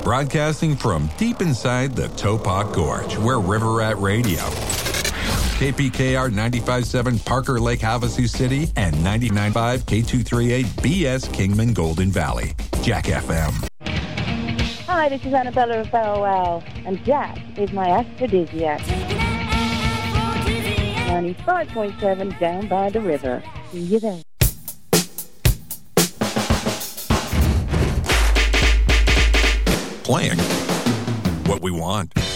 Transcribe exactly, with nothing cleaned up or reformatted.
Broadcasting from deep inside the Topok Gorge, where River Rat Radio. K P K R ninety-five point seven Parker Lake, Havasu City, and ninety-nine point five K two thirty-eight B S Kingman Golden Valley. Jack F M. Hi, this is Annabella of Bow Wow, and Jack is my aphrodisiac. ninety-five point seven down by the river. See you there. Playing what we want.